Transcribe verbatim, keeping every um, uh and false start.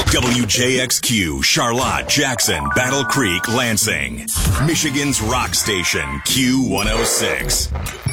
W J X Q, Charlotte, Jackson, Battle Creek, Lansing. Michigan's rock station, Q one oh six.